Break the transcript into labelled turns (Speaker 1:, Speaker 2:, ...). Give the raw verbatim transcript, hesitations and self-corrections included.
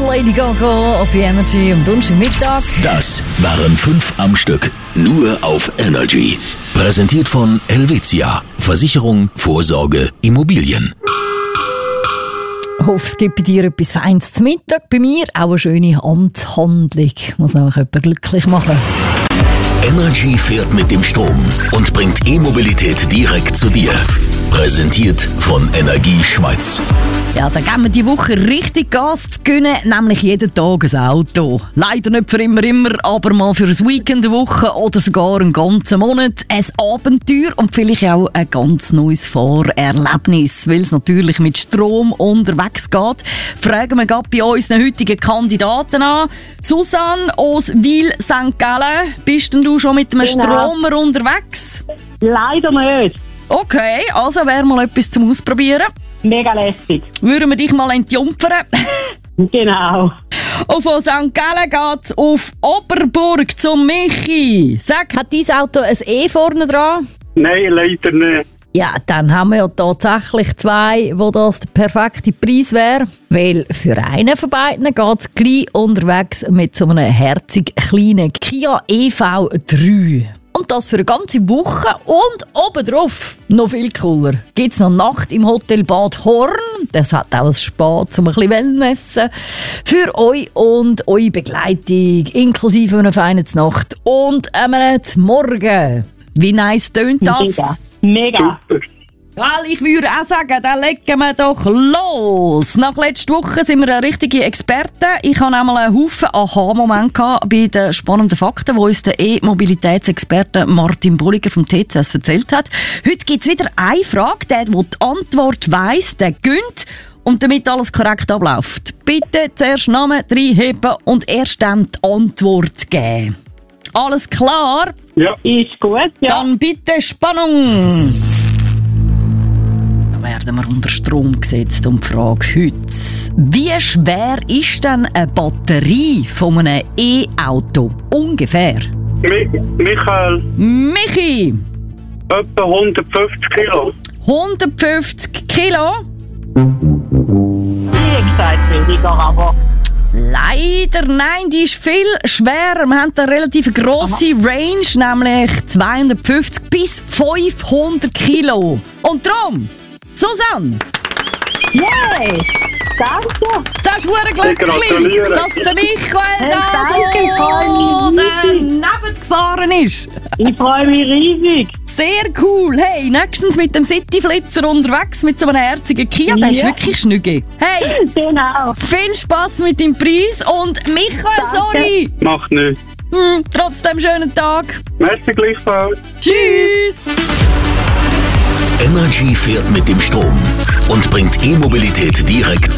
Speaker 1: Lady Gaga auf Energy am Donnerstagmittag.
Speaker 2: Das waren fünf am Stück, nur auf Energy. Präsentiert von Helvetia. Versicherung, Vorsorge, Immobilien.
Speaker 1: Ich hoffe, es gibt bei dir etwas Feines zum Mittag. Bei mir auch eine schöne Amtshandlung. Muss auch jemanden glücklich machen.
Speaker 2: Energy fährt mit dem Strom und bringt E-Mobilität direkt zu dir. Präsentiert von Energie Schweiz.
Speaker 1: Ja, da geben wir die Woche richtig Gas zu gönnen, nämlich jeden Tag ein Auto. Leider nicht für immer, immer, aber mal für ein Weekend, eine Woche oder sogar einen ganzen Monat. Ein Abenteuer und vielleicht auch ein ganz neues Fahrerlebnis, weil es natürlich mit Strom unterwegs geht. Fragen wir gerade bei unseren heutigen Kandidaten an. Susanne aus Wil-Sankt Gallen, bist denn du schon mit einem
Speaker 3: Genau.
Speaker 1: Stromer unterwegs?
Speaker 3: Leider nicht.
Speaker 1: Okay, also wäre mal etwas zum Ausprobieren.
Speaker 3: Mega lästig.
Speaker 1: Würden wir dich mal entjumpfern?
Speaker 3: Genau.
Speaker 1: Und von Sankt Gallen geht's auf Oberburg zum Michi. Sag, hat dein Auto ein E vorne dran?
Speaker 4: Nein, leider nicht.
Speaker 1: Ja, dann haben wir ja tatsächlich zwei, wo das der perfekte Preis wäre. Weil für einen von beiden geht's gleich unterwegs mit so einem herzig kleinen Kia E V drei. Und das für eine ganze Woche und obendrauf, noch viel cooler, gibt es noch Nacht im Hotel Bad Horn. Das hat auch ein Spa zum ein bisschen Wellnessen. Für euch und eure Begleitung, inklusive einer feinen Nacht und einem Morgen. Wie nice tönt das?
Speaker 3: Mega. Mega.
Speaker 4: Super.
Speaker 1: Well, ich würde auch sagen, dann legen wir doch los. Nach letzter Woche sind wir richtige Experten. Ich hatte einmal einen Haufen Aha-Momente bei den spannenden Fakten, die uns der E-Mobilitätsexperte Martin Bolliger vom T C S erzählt hat. Heute gibt es wieder eine Frage. Der, der die Antwort weiss, der gönnt. Und damit alles korrekt abläuft, bitte zuerst Namen reinheben und erst dann die Antwort geben. Alles klar?
Speaker 4: Ja,
Speaker 3: Ist gut, ja.
Speaker 1: Dann bitte Spannung! Da werden wir unter Strom gesetzt und die Frage heute. Wie schwer ist denn eine Batterie von einem E-Auto? Ungefähr.
Speaker 4: Mi Michael,
Speaker 1: Michi,
Speaker 4: etwa hundertfünfzig Kilo.
Speaker 1: hundertfünfzig Kilo?
Speaker 3: Wie gesagt, weniger, aber
Speaker 1: Leider nein, die ist viel schwerer. Wir haben eine relativ grosse Range, nämlich zweihundertfünfzig bis fünfhundert Kilo. Und darum, Susanne,
Speaker 3: yay! Danke!
Speaker 1: das ist verdammt glücklich,
Speaker 4: gratuliere.
Speaker 1: dass der Michael
Speaker 3: Hey,
Speaker 1: da
Speaker 3: danke, ich freu
Speaker 1: so
Speaker 3: mich riesig.
Speaker 1: daneben gefahren ist.
Speaker 3: Ich freue mich riesig.
Speaker 1: Sehr cool. Hey, nächstens mit dem City-Flitzer unterwegs mit so einem herzigen Kia. Der ist
Speaker 3: Ja.
Speaker 1: wirklich schnügge. Hey,
Speaker 3: Genau.
Speaker 1: viel Spass mit dem Preis und Michael,
Speaker 3: Danke.
Speaker 1: sorry.
Speaker 4: Macht nichts.
Speaker 1: Hm, trotzdem schönen Tag.
Speaker 4: Merci gleichfalls.
Speaker 1: Tschüss.
Speaker 2: Energy fährt mit dem Strom und bringt E-Mobilität direkt